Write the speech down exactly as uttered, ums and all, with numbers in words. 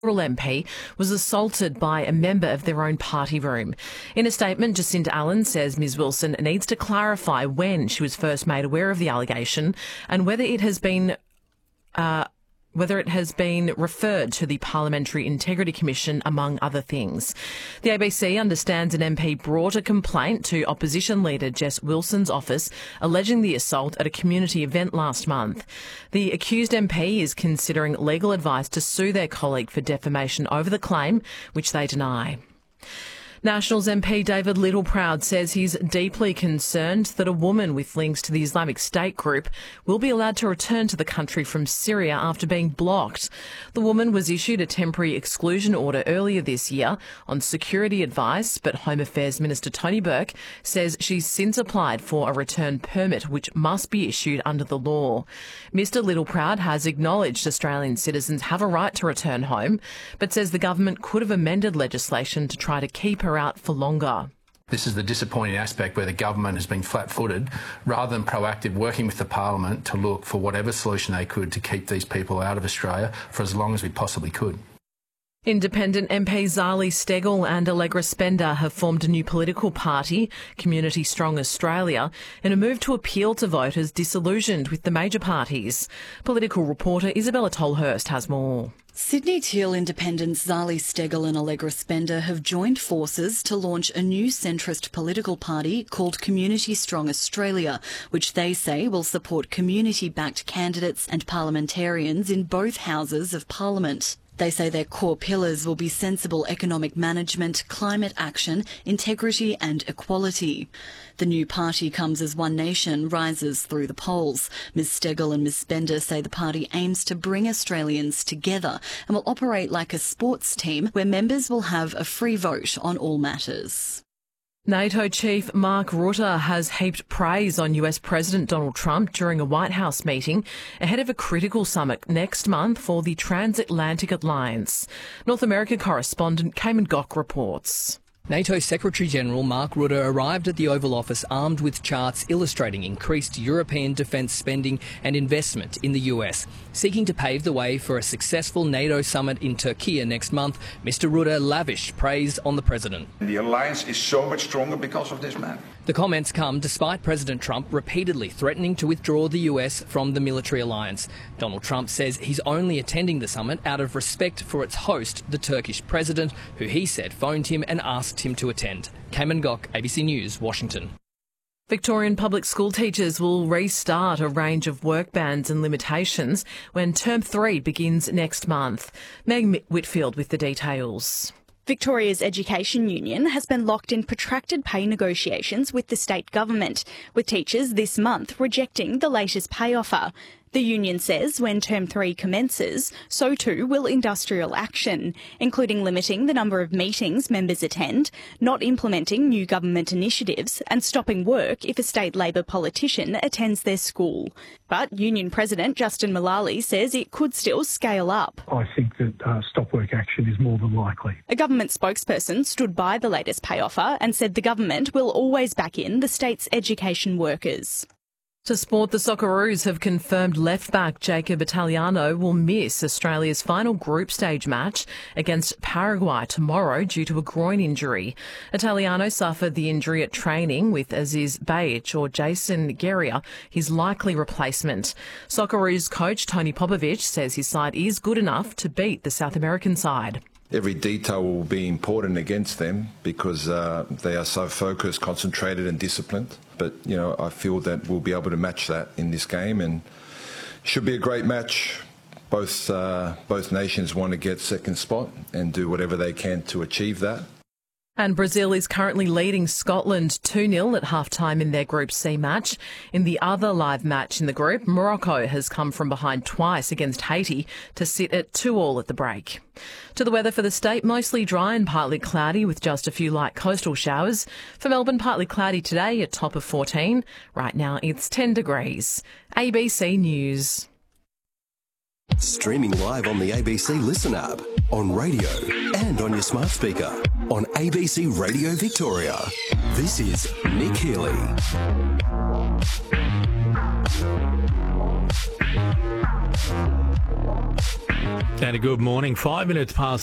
M P was assaulted by a member of their own party room. In a statement, Jacinta Allen says Miz Wilson needs to clarify when she was first made aware of the allegation and whether it has been uh, whether it has been referred to the Parliamentary Integrity Commission, among other things. The A B C understands an M P brought a complaint to opposition leader Jess Wilson's office alleging the assault at a community event last month. The accused M P is considering legal advice to sue their colleague for defamation over the claim, which they deny. Nationals M P David Littleproud says he's deeply concerned that a woman with links to the Islamic State group will be allowed to return to the country from Syria after being blocked. The woman was issued a temporary exclusion order earlier this year on security advice, but Home Affairs Minister Tony Burke says she's since applied for a return permit, which must be issued under the law. Mr Littleproud has acknowledged Australian citizens have a right to return home, but says the government could have amended legislation to try to keep her out for longer. This is the disappointing aspect where the government has been flat-footed rather than proactive, working with the Parliament to look for whatever solution they could to keep these people out of Australia for as long as we possibly could. Independent M P Zali Steggall and Allegra Spender have formed a new political party, Community Strong Australia, in a move to appeal to voters disillusioned with the major parties. Political reporter Isabella Tolhurst has more. Sydney Teal independents Zali Steggall and Allegra Spender have joined forces to launch a new centrist political party called Community Strong Australia, which they say will support community-backed candidates and parliamentarians in both houses of Parliament. They say their core pillars will be sensible economic management, climate action, integrity and equality. The new party comes as One Nation rises through the polls. Miz Steggall and Miz Spender say the party aims to bring Australians together and will operate like a sports team where members will have a free vote on all matters. NATO Chief Mark Rutte has heaped praise on U S President Donald Trump during a White House meeting ahead of a critical summit next month for the Transatlantic Alliance. North America correspondent Cayman Gock reports. NATO Secretary-General Mark Rutte arrived at the Oval Office armed with charts illustrating increased European defence spending and investment in the U S. Seeking to pave the way for a successful NATO summit in Turkey next month, Mister Rutte lavished praise on the President. The alliance is so much stronger because of this man. The comments come despite President Trump repeatedly threatening to withdraw the U S from the military alliance. Donald Trump says he's only attending the summit out of respect for its host, the Turkish president, who he said phoned him and asked him to attend. Cayman Gock, A B C News, Washington. Victorian public school teachers will restart a range of work bans and limitations when Term three begins next month. Meg Whitfield with the details. Victoria's Education Union has been locked in protracted pay negotiations with the state government, with teachers this month rejecting the latest pay offer. The union says when Term three commences, so too will industrial action, including limiting the number of meetings members attend, not implementing new government initiatives and stopping work if a state Labor politician attends their school. But Union President Justin Mullally says it could still scale up. I think that uh, stop work action is more than likely. A government spokesperson stood by the latest pay offer and said the government will always back in the state's education workers. To sport, the Socceroos have confirmed left-back Jacob Italiano will miss Australia's final group stage match against Paraguay tomorrow due to a groin injury. Italiano suffered the injury at training with Aziz Bayic or Jason Guerrier, his likely replacement. Socceroos coach Tony Popovic says his side is good enough to beat the South American side. Every detail will be important against them because uh, they are so focused, concentrated and disciplined. But, you know, I feel that we'll be able to match that in this game and should be a great match. Both, uh, both nations want to get second spot and do whatever they can to achieve that. And Brazil is currently leading Scotland two nil at half-time in their Group C match. In the other live match in the group, Morocco has come from behind twice against Haiti to sit at two all at the break. To the weather for the state, mostly dry and partly cloudy with just a few light coastal showers. For Melbourne, partly cloudy today at top of fourteen. Right now it's ten degrees. A B C News. Streaming live on the A B C Listen app, on radio and on your smart speaker, on A B C Radio Victoria. This is Nick Healy. And a good morning. Five minutes past